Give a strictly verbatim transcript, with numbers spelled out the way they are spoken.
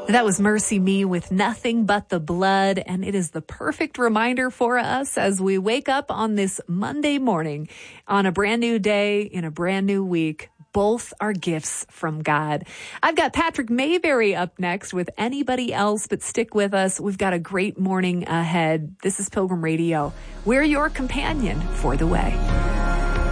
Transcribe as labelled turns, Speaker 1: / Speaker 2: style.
Speaker 1: That was Mercy Me with Nothing But the Blood, and it is the perfect reminder for us as we wake up on this Monday morning on a brand new day in a brand new week. Both are gifts from God. I've got Patrick Mayberry up next with Anybody Else, but stick with us. We've got a great morning ahead. This is Pilgrim Radio. We're your companion for the way.